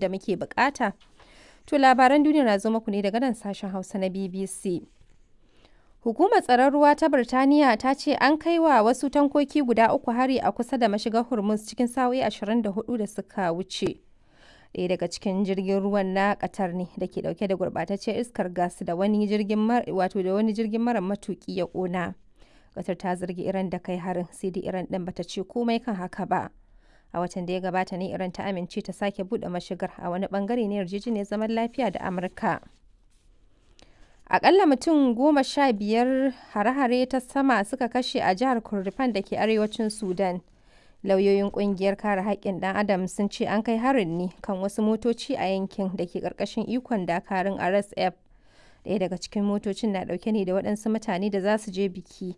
da muke bukata? To labaran duniya na zo muku ne daga nan sashen Hausa na BBC. Hukumar tsaron ruwa ta Birtaniya ta ce an kai wa wasu tankoki guda 3 hari a kusa da mashigar Hormuz cikin sa'o'i 24 da suka wuce. Ɗaya daga cikin jirgin ruwan na Qatar ne da ke dauke da gurbataccen iskar gas da wani jirgin mara matuki ya kona. Qatar ta zargi Iran da kai harin, sai dai Iran din bata ce komai kan haka ba. A watan da ya gabata ne Iran ta amince ta sake bude mashigar a wani bangare na yarjejeniyar zaman lafiya da Amurka. Akalla mutum 15 hare-hare ta sama suka kashe a jihar Kordofan da ke arewacin Sudan. Lauyoyin kungiyar kare haƙƙin ɗan Adam sun ce an kai harin ne kan wasu motoci a yankin da ke ƙarƙashin ikon dakarun RSF. Ɗaya daga cikin motocin na ɗauke ne da waɗansu mutane da za su je biki